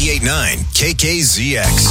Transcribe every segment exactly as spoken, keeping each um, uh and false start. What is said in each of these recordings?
ninety-eight point nine K K Z X.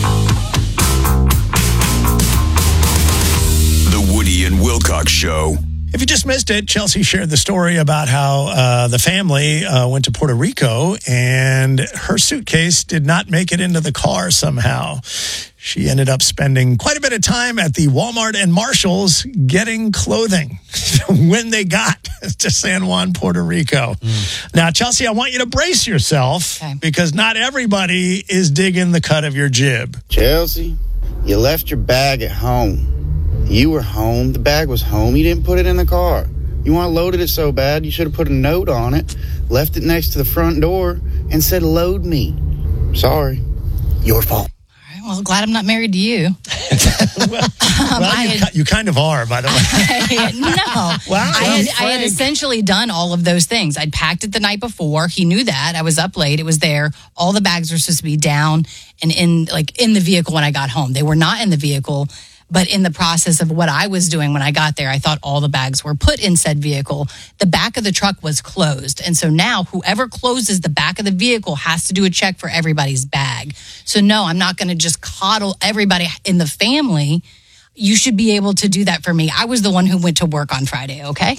The Woody and Wilcox Show. If you just missed it, Chelsea shared the story about how uh, the family uh, went to Puerto Rico and her suitcase did not make it into the car somehow. She ended up spending quite a bit of time at the Walmart and Marshalls getting clothing when they got to San Juan, Puerto Rico. Mm. Now, Chelsea, I want you to brace yourself okay. because not everybody is digging the cut of your jib. Chelsea, you left your bag at home. You were home. The bag was home. You didn't put it in the car. You want to loaded it so bad, you should have put a note on it, left it next to the front door, and said, load me. Sorry. Your fault. Well, glad I'm not married to you. well, well um, you, had, you kind of are, by the way. I, no. Wow, I had, I had essentially done all of those things. I'd packed it the night before. He knew that. I was up late. It was there. All the bags were supposed to be down and in, like, in the vehicle when I got home. They were not in the vehicle. But in the process of what I was doing when I got there, I thought all the bags were put in said vehicle. The back of the truck was closed. And so now whoever closes the back of the vehicle has to do a check for everybody's bag. So no, I'm not going to just coddle everybody in the family. You should be able to do that for me. I was the one who went to work on Friday, okay?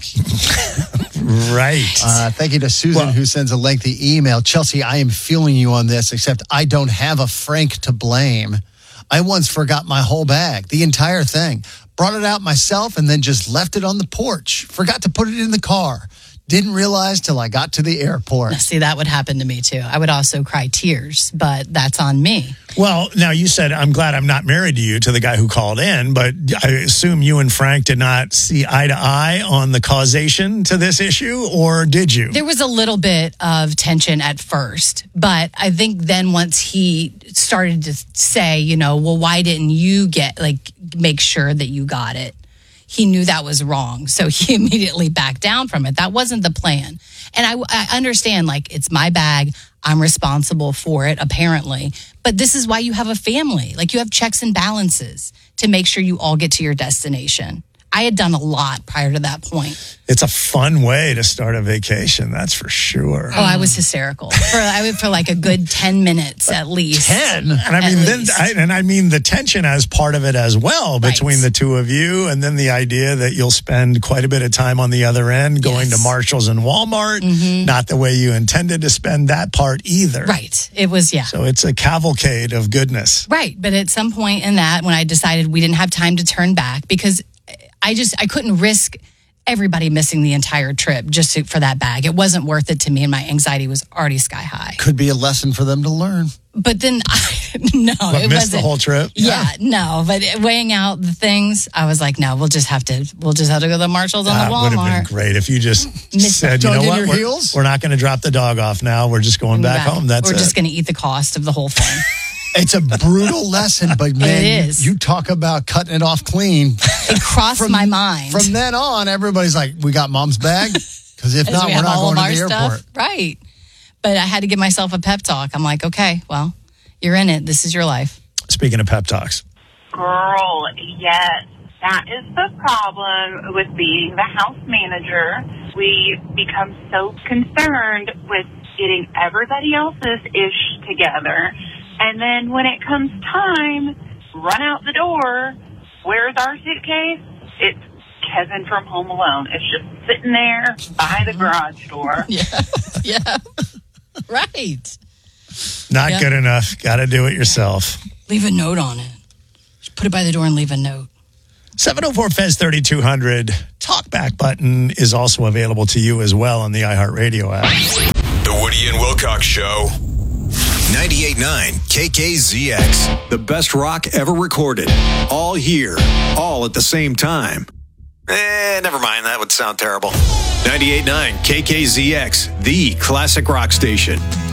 Right. Uh, thank you to Susan, well, who sends a lengthy email. Chelsea, I am feeling you on this, except I don't have a Frank to blame. I once forgot my whole bag, the entire thing. Brought it out myself and then just left it on the porch. Forgot to put it in the car. Didn't realize till I got to the airport. See, that would happen to me too. I would also cry tears, but that's on me. Well, now you said, I'm glad I'm not married to you, to the guy who called in, but I assume you and Frank did not see eye to eye on the causation to this issue, or did you? There was a little bit of tension at first, but I think then once he started to say, you know, well, why didn't you get, like, make sure that you got it? He knew that was wrong, so he immediately backed down from it. That wasn't the plan. And I, I understand, like, it's my bag. I'm responsible for it, apparently. But this is why you have a family. Like, you have checks and balances to make sure you all get to your destination. I had done a lot prior to that point. It's a fun way to start a vacation, that's for sure. Oh, I was hysterical for I would for like a good ten minutes at least. Ten, and I mean, then, I, and I mean the tension as part of it as well between right. the two of you, and then the idea that you'll spend quite a bit of time on the other end going yes. to Marshalls and Walmart, mm-hmm. not the way you intended to spend that part either. Right. It was yeah. So it's a cavalcade of goodness. Right, but at some point in that, when I decided we didn't have time to turn back because. I just, I couldn't risk everybody missing the entire trip just to, for that bag. It wasn't worth it to me, and my anxiety was already sky high. Could be a lesson for them to learn. But then, I, no, what, it missed wasn't. The whole trip? Yeah, yeah, no. But weighing out the things, I was like, no, we'll just have to, we'll just have to go to the Marshalls on that the Walmart. That would have been great if you just said, you know what, we're, we're not going to drop the dog off now. We're just going back, back. home. That's We're it. just going to eat the cost of the whole thing. It's a brutal lesson, but man, it is. You, you talk about cutting it off clean. It crossed from, my mind. From then on, everybody's like, we got mom's bag? Because if not, we we're not going to the stuff. airport. Right. But I had to give myself a pep talk. I'm like, okay, well, you're in it. This is your life. Speaking of pep talks. Girl, yes. That is the problem with being the house manager. We become so concerned with getting everybody else's ish together. And then when it comes time, run out the door. Where's our suitcase? It's Kevin from Home Alone. It's just sitting there by the garage door. Yeah, yeah, right. Not yeah. good enough. Got to do it yourself. Leave a note on it. Just put it by the door and leave a note. seven oh four F E Z thirty-two hundred. Talkback button is also available to you as well on the iHeartRadio app. The Woody and Wilcox Show. ninety-eight point nine K K Z X. The best rock ever recorded. All here. All at the same time. Eh, never mind. That would sound terrible. ninety-eight point nine K K Z X. The classic rock station.